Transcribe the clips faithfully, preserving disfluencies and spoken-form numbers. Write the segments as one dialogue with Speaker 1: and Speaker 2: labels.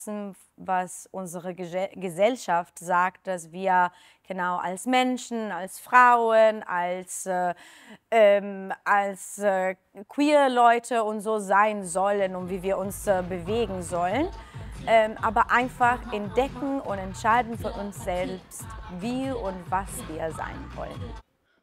Speaker 1: was unsere Gese Gesellschaft sagt, dass wir genau als Menschen, als Frauen, als, äh, ähm, als äh, queer Leute und so sein sollen und wie wir uns äh, bewegen sollen. Ähm, aber einfach entdecken und entscheiden für uns selbst, wie und was wir sein wollen.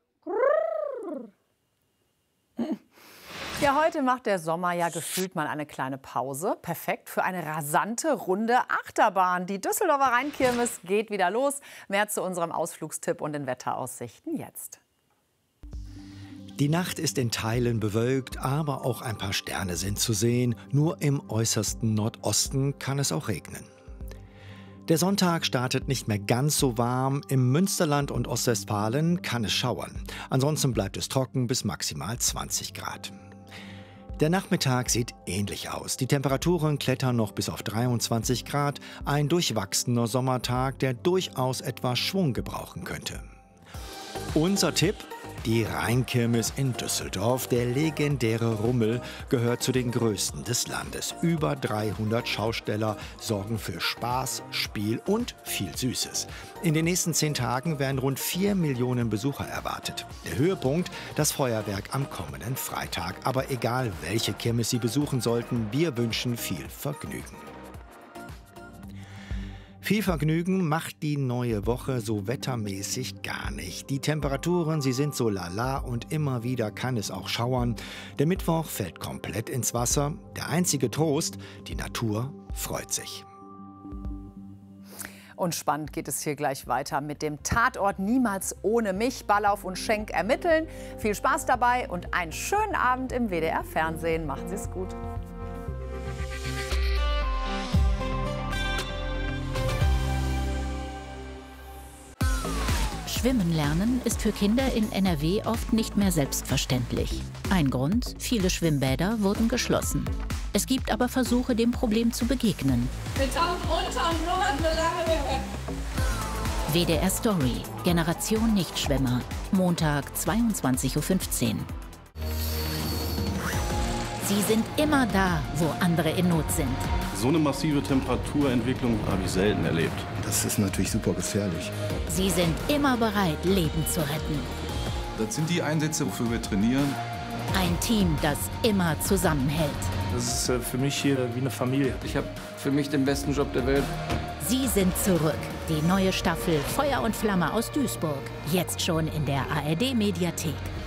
Speaker 2: Ja, heute macht der Sommer ja gefühlt mal eine kleine Pause. Perfekt für eine rasante Runde Achterbahn. Die Düsseldorfer Rheinkirmes geht wieder los. Mehr zu unserem Ausflugstipp und den Wetteraussichten jetzt.
Speaker 3: Die Nacht ist in Teilen bewölkt, aber auch ein paar Sterne sind zu sehen. Nur im äußersten Nordosten kann es auch regnen. Der Sonntag startet nicht mehr ganz so warm. Im Münsterland und Ostwestfalen kann es schauern. Ansonsten bleibt es trocken bis maximal zwanzig Grad. Der Nachmittag sieht ähnlich aus. Die Temperaturen klettern noch bis auf dreiundzwanzig Grad. Ein durchwachsener Sommertag, der durchaus etwas Schwung gebrauchen könnte. Unser Tipp: die Rheinkirmes in Düsseldorf. Der legendäre Rummel gehört zu den größten des Landes. Über dreihundert Schausteller sorgen für Spaß, Spiel und viel Süßes. In den nächsten zehn Tagen werden rund vier Millionen Besucher erwartet. Der Höhepunkt: das Feuerwerk am kommenden Freitag. Aber egal, welche Kirmes Sie besuchen sollten, wir wünschen viel Vergnügen. Viel Vergnügen macht die neue Woche so wettermäßig gar nicht. Die Temperaturen, sie sind so lala und immer wieder kann es auch schauern. Der Mittwoch fällt komplett ins Wasser. Der einzige Trost: die Natur freut sich.
Speaker 2: Und spannend geht es hier gleich weiter mit dem Tatort Niemals ohne mich. Ballauf und Schenk ermitteln. Viel Spaß dabei und einen schönen Abend im W D R Fernsehen. Machen Sie es gut.
Speaker 4: Schwimmen lernen ist für Kinder in N R W oft nicht mehr selbstverständlich. Ein Grund: viele Schwimmbäder wurden geschlossen. Es gibt aber Versuche, dem Problem zu begegnen.
Speaker 5: Wir tauchen unter und nur so lange wir können.
Speaker 4: W D R Story, Generation Nichtschwimmer, Montag zweiundzwanzig Uhr fünfzehn. Sie sind immer da, wo andere in Not sind.
Speaker 6: So eine massive Temperaturentwicklung habe ich selten erlebt.
Speaker 7: Das ist natürlich super gefährlich.
Speaker 4: Sie sind immer bereit, Leben zu retten.
Speaker 8: Das sind die Einsätze, wofür wir trainieren.
Speaker 4: Ein Team, das immer zusammenhält.
Speaker 9: Das ist für mich hier wie eine Familie.
Speaker 10: Ich habe für mich den besten Job der Welt.
Speaker 4: Sie sind zurück. Die neue Staffel Feuer und Flamme aus Duisburg. Jetzt schon in der A R D Mediathek.